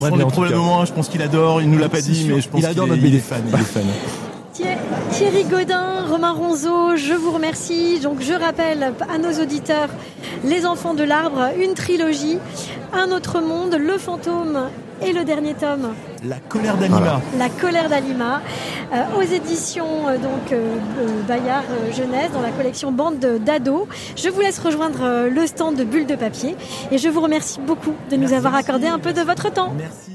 Probablement, je pense qu'il adore, il nous l'a pas dit, mais je pense qu'il est fan. Thierry Gaudin, Romain Ronzeau, je vous remercie. Donc je rappelle à nos auditeurs Les Enfants de l'Arbre, une trilogie, Un autre monde, Le Fantôme et le dernier tome, La colère d'Alima. Voilà. La colère d'Alima, aux éditions Bayard Jeunesse, dans la collection Bande d'ados. Je vous laisse rejoindre le stand de Bulles de papier et je vous remercie beaucoup de nous avoir accordé un peu de votre temps. Merci.